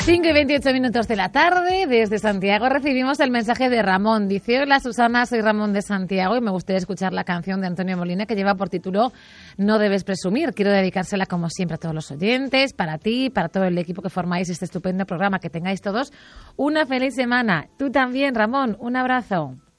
5:28 de la tarde, desde Santiago recibimos el mensaje de Ramón. Dice: hola Susana, soy Ramón de Santiago y me gustaría escuchar la canción de Antonio Molina que lleva por título No debes presumir. Quiero dedicársela como siempre a todos los oyentes, para ti, para todo el equipo que formáis este estupendo programa. Que tengáis todos una feliz semana. Tú también, Ramón, un abrazo.